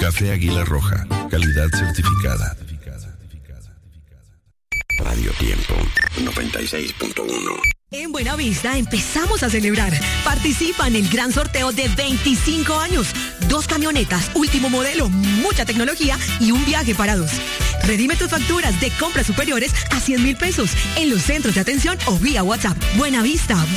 Café Águila Roja, calidad certificada. Radio Tiempo 96.1. En Buenavista empezamos a celebrar. Participa en el gran sorteo de 25 años. 2 camionetas, último modelo, mucha tecnología y un viaje para 2. Redime tus facturas de compras superiores a 100,000 pesos en los centros de atención o vía WhatsApp. Buenavista.